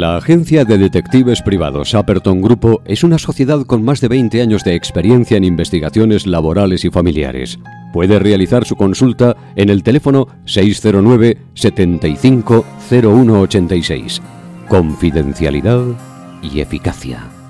La agencia de detectives privados Apperton Grupo es una sociedad con más de 20 años de experiencia en investigaciones laborales y familiares. Puede realizar su consulta en el teléfono 609 75 0186. Confidencialidad y eficacia.